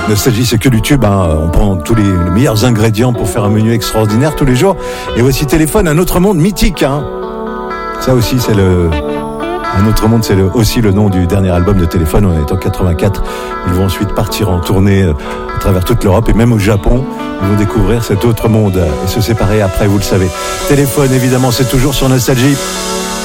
Nostalgie, c'est que du tube, hein. On prend tous les meilleurs ingrédients pour faire un menu extraordinaire tous les jours. Et voici Téléphone, un autre monde mythique, hein. Ça aussi, c'est un autre monde, c'est aussi le nom du dernier album de Téléphone. On est en 84. Ils vont ensuite partir en tournée à travers toute l'Europe et même au Japon. Ils vont découvrir cet autre monde et se séparer après, vous le savez. Téléphone, évidemment, c'est toujours sur Nostalgie.